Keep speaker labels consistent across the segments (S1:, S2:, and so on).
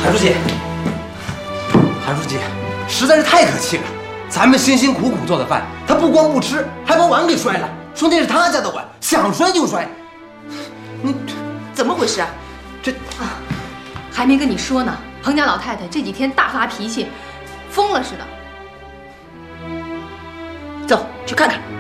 S1: 韩书记，韩书记，实在是太可气了！咱们辛辛苦苦做的饭，他不光不吃，还把碗给摔了，说那是他家的碗，想摔就摔。你
S2: 怎么回事啊？
S1: 这
S3: 啊，还没跟你说呢。彭家老太太这几天大发脾气，疯了似的。
S2: 走，去看看。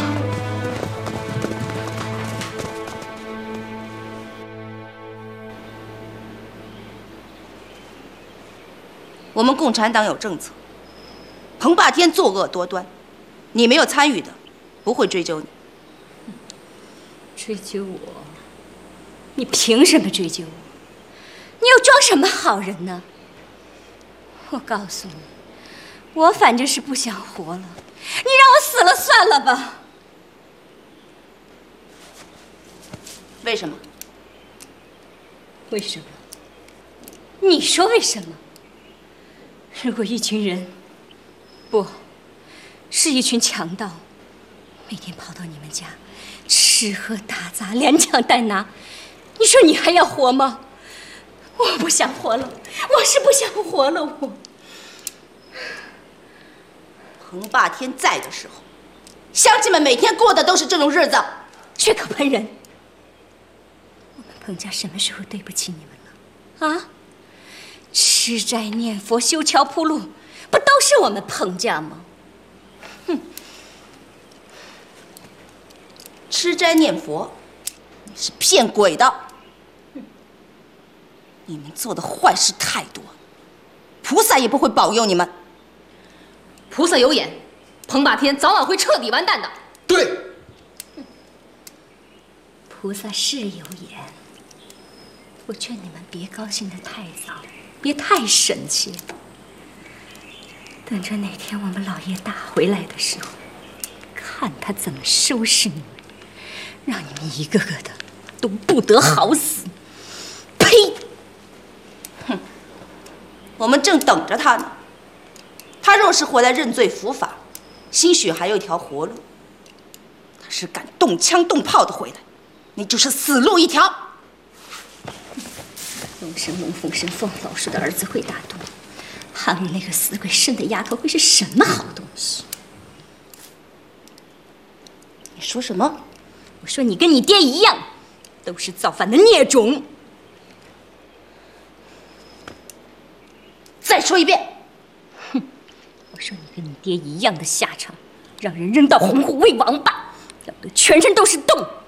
S2: 我们共产党有政策，彭霸天作恶多端，你没有参与的，不会追究你。
S4: 追究我？你凭什么追究我？你又装什么好人呢？我告诉你，我反正是不想活了，你让我死了算了吧。
S2: 为什么？
S4: 为什么？你说为什么？如果一群人，不，是一群强盗，每天跑到你们家，吃喝打砸，连抢带拿，你说你还要活吗？我不想活了，我是不想活了。我
S2: 彭霸天在的时候，乡亲们每天过的都是这种日子。
S4: 血口喷人，我们彭家什么时候对不起你们了？啊？吃斋念佛、修桥铺路，不都是我们彭家吗？
S2: 哼！吃斋念佛，你是骗鬼的。你们做的坏事太多，菩萨也不会保佑你们。
S3: 菩萨有眼，彭霸天早晚会彻底完蛋的。
S1: 对，
S4: 菩萨是有眼，我劝你们别高兴得太早，别太神气。等着哪天我们老爷大回来的时候，看他怎么收拾你们，让你们一个个的都不得好死。呸！
S2: 哼，我们正等着他呢。他若是回来认罪伏法，兴许还有一条活路。他是敢动枪动炮的回来，你就是死路一条。
S4: 龙生龙，凤生凤，老叔的儿子会打赌，韩武那个死鬼生的丫头会是什么好东西？
S2: 你说什么？
S4: 我说你跟你爹一样，都是造反的孽种。
S2: 再说一遍。
S4: 哼！我说你跟你爹一样的下场，让人扔到洪湖喂王八，咬得全身都是洞。